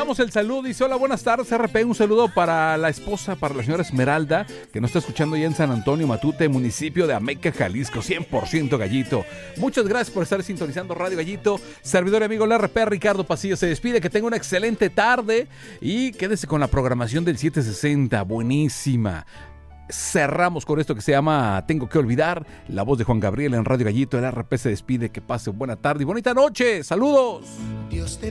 mandamos el saludo. Dice: hola, buenas tardes, RP. Un saludo para la esposa, para la señora Esmeralda, que nos está escuchando ya en San Antonio Matute, municipio de Ameca, Jalisco. 100% Gallito. Muchas gracias por estar sintonizando Radio Gallito. Servidor y amigo, el RP Ricardo Pasillo se despide. Que tenga una excelente tarde y quédese con la programación del 760. Buenísima. Cerramos con esto que se llama Tengo que olvidar, la voz de Juan Gabriel en Radio Gallito. El RP se despide, que pase buena tarde y bonita noche. Saludos.